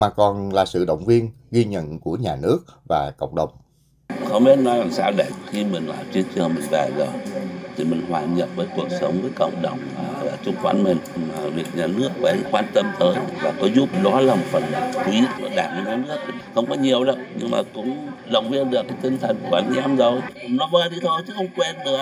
mà còn là sự động viên, ghi nhận của nhà nước và cộng đồng. Không biết nói làm sao để khi mình làm chiến trường mình về rồi thì mình hòa nhập với cuộc sống với cộng đồng ở xung quanh mình, mà việc nhà nước phải quan tâm tới và có giúp, đó là một phần quý của Đảng và nhà nước. Không có nhiều đâu, nhưng mà cũng động viên được cái tinh thần của anh em rồi, nó vơi đi thôi chứ không quên được.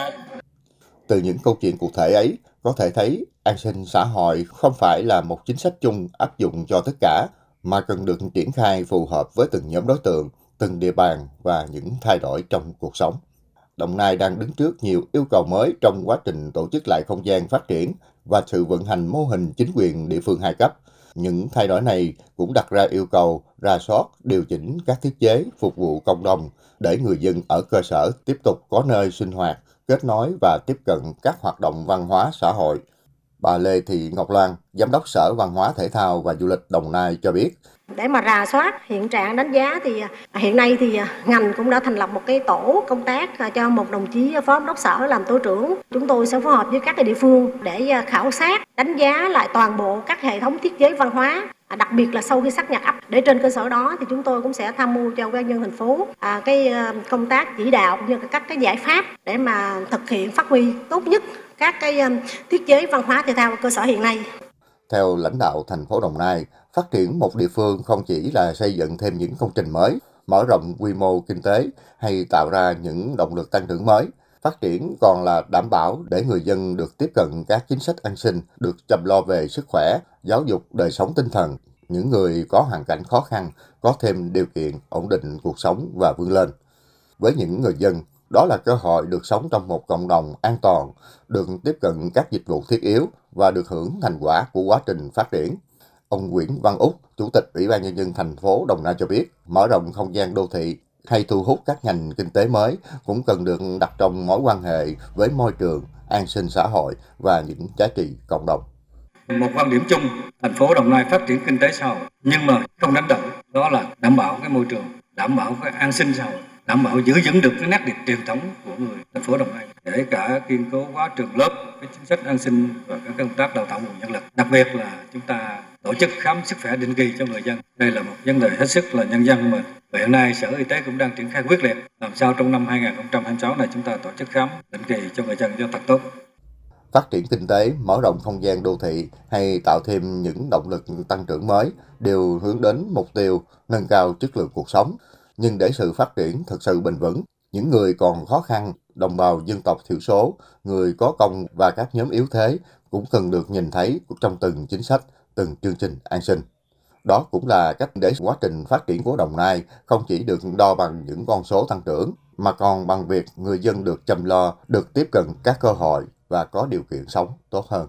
Từ những câu chuyện cụ thể ấy, có thể thấy an sinh xã hội không phải là một chính sách chung áp dụng cho tất cả, mà cần được triển khai phù hợp với từng nhóm đối tượng, từng địa bàn và những thay đổi trong cuộc sống. Đồng Nai đang đứng trước nhiều yêu cầu mới trong quá trình tổ chức lại không gian phát triển và sự vận hành mô hình chính quyền địa phương hai cấp. Những thay đổi này cũng đặt ra yêu cầu rà soát, điều chỉnh các thiết chế phục vụ cộng đồng để người dân ở cơ sở tiếp tục có nơi sinh hoạt, kết nối và tiếp cận các hoạt động văn hóa xã hội. Bà Lê Thị Ngọc Loan, Giám đốc Sở Văn hóa Thể thao và Du lịch Đồng Nai cho biết. Để mà rà soát hiện trạng đánh giá thì hiện nay thì ngành cũng đã thành lập một cái tổ công tác cho một đồng chí phó giám đốc sở làm tổ trưởng. Chúng tôi sẽ phối hợp với các địa phương để khảo sát, đánh giá lại toàn bộ các hệ thống thiết chế văn hóa, đặc biệt là sau khi sáp nhập ấp. Để trên cơ sở đó thì chúng tôi cũng sẽ tham mưu cho Ủy ban nhân dân thành phố cái công tác chỉ đạo cũng như các cái giải pháp để mà thực hiện phát huy tốt nhất các cái thiết chế văn hóa thể thao cơ sở hiện nay. Theo lãnh đạo thành phố Đồng Nai, phát triển một địa phương không chỉ là xây dựng thêm những công trình mới, mở rộng quy mô kinh tế hay tạo ra những động lực tăng trưởng mới. Phát triển còn là đảm bảo để người dân được tiếp cận các chính sách an sinh, được chăm lo về sức khỏe, giáo dục, đời sống tinh thần. Những người có hoàn cảnh khó khăn có thêm điều kiện ổn định cuộc sống và vươn lên. Với những người dân, đó là cơ hội được sống trong một cộng đồng an toàn, được tiếp cận các dịch vụ thiết yếu và được hưởng thành quả của quá trình phát triển. Ông Nguyễn Văn Úc, Chủ tịch Ủy ban Nhân dân thành phố Đồng Nai cho biết, mở rộng không gian đô thị hay thu hút các ngành kinh tế mới cũng cần được đặt trong mối quan hệ với môi trường, an sinh xã hội và những giá trị cộng đồng. Một quan điểm chung, thành phố Đồng Nai phát triển kinh tế xã hội, nhưng mà không đánh đổi, đó là đảm bảo cái môi trường, đảm bảo cái an sinh xã hội, đảm bảo giữ vững được cái nét đẹp truyền thống của người thành phố Đồng Nai, kể cả kiên cố hóa trường lớp, cái chính sách an sinh và các công tác đào tạo nguồn nhân lực. Đặc biệt là chúng ta tổ chức khám sức khỏe định kỳ cho người dân. Đây là một vấn đề hết sức là nhân dân mà hiện nay Sở Y tế cũng đang triển khai quyết liệt, làm sao trong năm 2026 này chúng ta tổ chức khám định kỳ cho người dân cho thật tốt. Phát triển kinh tế, mở rộng không gian đô thị hay tạo thêm những động lực tăng trưởng mới đều hướng đến mục tiêu nâng cao chất lượng cuộc sống. Nhưng để sự phát triển thực sự bền vững, những người còn khó khăn, đồng bào dân tộc thiểu số, người có công và các nhóm yếu thế cũng cần được nhìn thấy trong từng chính sách, từng chương trình an sinh. Đó cũng là cách để quá trình phát triển của Đồng Nai không chỉ được đo bằng những con số tăng trưởng, mà còn bằng việc người dân được chăm lo, được tiếp cận các cơ hội và có điều kiện sống tốt hơn.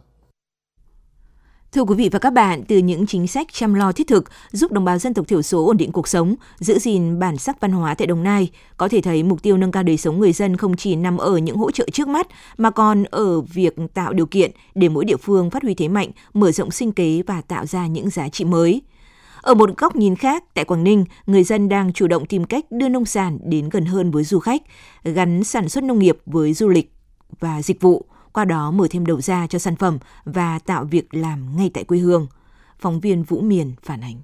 Thưa quý vị và các bạn, từ những chính sách chăm lo thiết thực giúp đồng bào dân tộc thiểu số ổn định cuộc sống, giữ gìn bản sắc văn hóa tại Đồng Nai, có thể thấy mục tiêu nâng cao đời sống người dân không chỉ nằm ở những hỗ trợ trước mắt, mà còn ở việc tạo điều kiện để mỗi địa phương phát huy thế mạnh, mở rộng sinh kế và tạo ra những giá trị mới. Ở một góc nhìn khác, tại Quảng Ninh, người dân đang chủ động tìm cách đưa nông sản đến gần hơn với du khách, gắn sản xuất nông nghiệp với du lịch và dịch vụ, qua đó mở thêm đầu ra cho sản phẩm và tạo việc làm ngay tại quê hương. Phóng viên Vũ Miền phản ánh.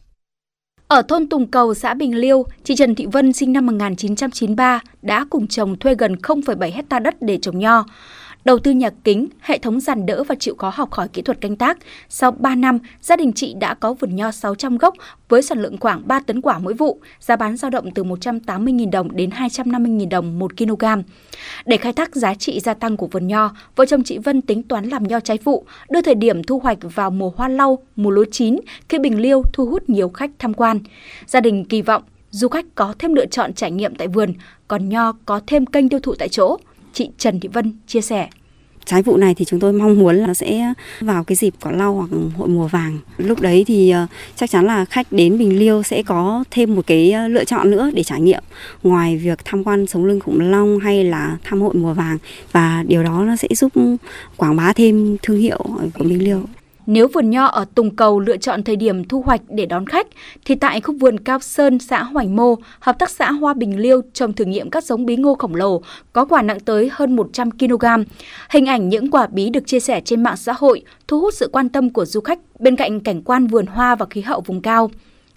Ở thôn Tùng Cầu, xã Bình Liêu, chị Trần Thị Vân sinh năm 1993 đã cùng chồng thuê gần 0,7 hectare đất để trồng nho. Đầu tư nhà kính, hệ thống giàn đỡ và chịu khó học hỏi kỹ thuật canh tác. Sau 3 năm, gia đình chị đã có vườn nho 600 gốc với sản lượng khoảng 3 tấn quả mỗi vụ, giá bán dao động từ 180.000 đồng đến 250.000 đồng 1 kg. Để khai thác giá trị gia tăng của vườn nho, vợ chồng chị Vân tính toán làm nho trái vụ, đưa thời điểm thu hoạch vào mùa hoa lau, mùa lúa chín khi Bình Liêu thu hút nhiều khách tham quan. Gia đình kỳ vọng du khách có thêm lựa chọn trải nghiệm tại vườn, còn nho có thêm kênh tiêu thụ tại chỗ. Chị Trần Thị Vân chia sẻ. Trái vụ này thì chúng tôi mong muốn là nó sẽ vào cái dịp quả lau hoặc hội mùa vàng. Lúc đấy thì chắc chắn là khách đến Bình Liêu sẽ có thêm một cái lựa chọn nữa để trải nghiệm. Ngoài việc tham quan sống lưng khủng long hay là thăm hội mùa vàng. Và điều đó nó sẽ giúp quảng bá thêm thương hiệu của Bình Liêu. Nếu vườn nho ở Tùng Cầu lựa chọn thời điểm thu hoạch để đón khách, thì tại khu vườn Cao Sơn, xã Hoành Mô, hợp tác xã Hoa Bình Liêu trồng thử nghiệm các giống bí ngô khổng lồ, có quả nặng tới hơn 100 kg. Hình ảnh những quả bí được chia sẻ trên mạng xã hội thu hút sự quan tâm của du khách bên cạnh cảnh quan vườn hoa và khí hậu vùng cao.